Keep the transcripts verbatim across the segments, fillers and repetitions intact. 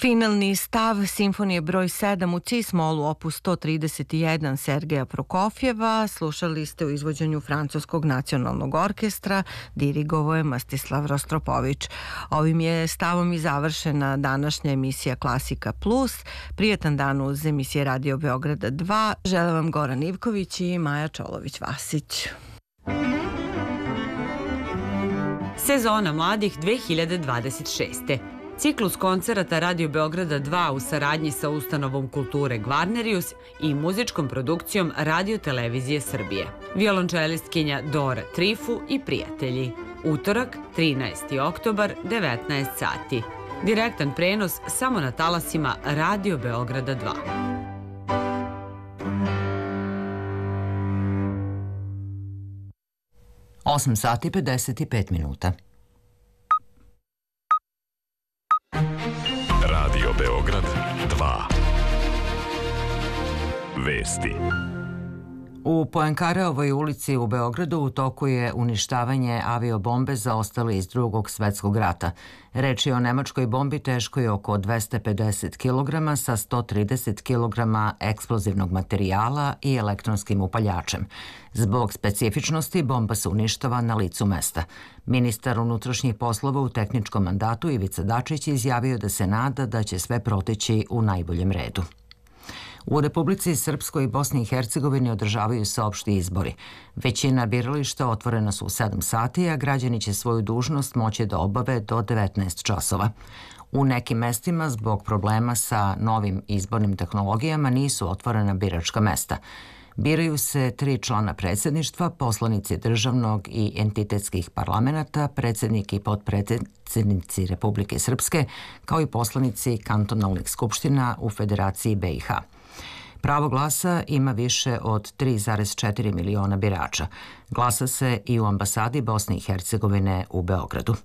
Finalni stav simfonije broj sedam u cis-molu opus sto trideset jedan Sergeja Prokofjeva slušali ste u izvođenju Francuskog nacionalnog orkestra, dirigovao je Mstislav Rostropović. Ovim je stavom i završena današnja emisija Klasika Plus. Prijetan dan uz emisije Radio Beograda dva. Žele vam Goran Ivković i Maja Čolović-Vasić. Sezona mladih dve hiljade dvadeset šeste. Ciklus koncerata Radio Beograda dva u saradnji sa ustanovom kulture Gvarnerius i muzičkom produkcijom Radio Televizije Srbije. Violončelistkinja Dora Trifu i prijatelji. Utorak, trinaesti oktobar, devetnaest sati. Direktan prenos samo na talasima Radio Beograda dva. osam sati pedeset pet minuta. Radio Beograd dva. Vesti. U Poenkareovoj ulici u Beogradu u toku je uništavanje aviobombe zaostale iz Drugog svetskog rata. Reč je o nemačkoj bombi teškoj oko dvesta pedeset kilograma sa sto trideset kilograma eksplozivnog materijala i elektronskim upaljačem. Zbog specifičnosti bomba se uništava na licu mesta. Ministar unutrašnjih poslova u tehničkom mandatu Ivica Dačić izjavio da se nada da će sve proteći u najboljem redu. U Republici Srpskoj i Bosni i Hercegovini održavaju se opšti izbori. Većina birališta otvorena su u sedam sati, a građani će svoju dužnost moći da obave do devetnaest časova. U nekim mestima zbog problema sa novim izbornim tehnologijama nisu otvorena biračka mesta. Biraju se tri člana predsjedništva, poslanici državnog i entitetskih parlamenta, predsjednik i potpredsjednici Republike Srpske, kao i poslanici kantonalnih skupština u Federaciji be i ha. Pravo glasa ima više od tri zarez četiri miliona birača. Glasa se i u ambasadi Bosne i Hercegovine u Beogradu.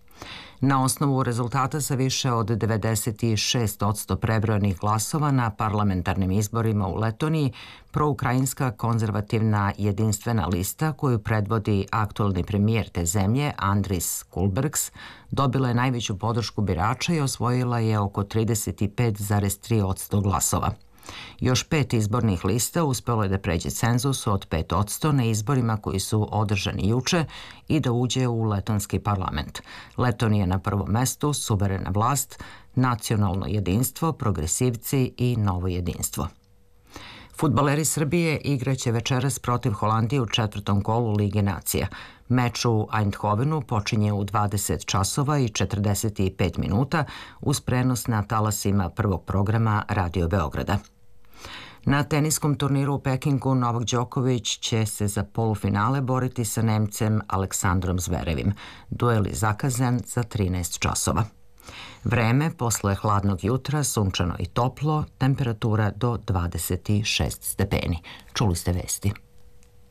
Na osnovu rezultata sa više od devedeset šest posto prebrojanih glasova na parlamentarnim izborima u Letoniji, proukrajinska konzervativna jedinstvena lista koju predvodi aktualni premijer te zemlje Andris Kulbergs dobila je najveću podršku birača i osvojila je oko trideset pet zarez tri posto glasova. Još pet izbornih lista uspelo je da pređe cenzus od pet posto na izborima koji su održani juče i da uđe u letonski parlament. Letonija je na prvom mestu, suverena vlast, nacionalno jedinstvo, progresivci i novo jedinstvo. Fudbaleri Srbije igraće večeras protiv Holandije u četvrtom kolu Lige nacija. Meč u Eindhovenu počinje u dvadeset časova i četrdeset pet minuta uz prenos na talasima prvog programa Radio Beograda. Na teniskom turniru u Pekingu Novak Đoković će se za polufinale boriti sa Nemcem Aleksandrom Zverevim. Duel je zakazan za trinaest časova. Vreme posle hladnog jutra, sunčano i toplo, temperatura do dvadeset šest stepeni. Čuli ste vesti.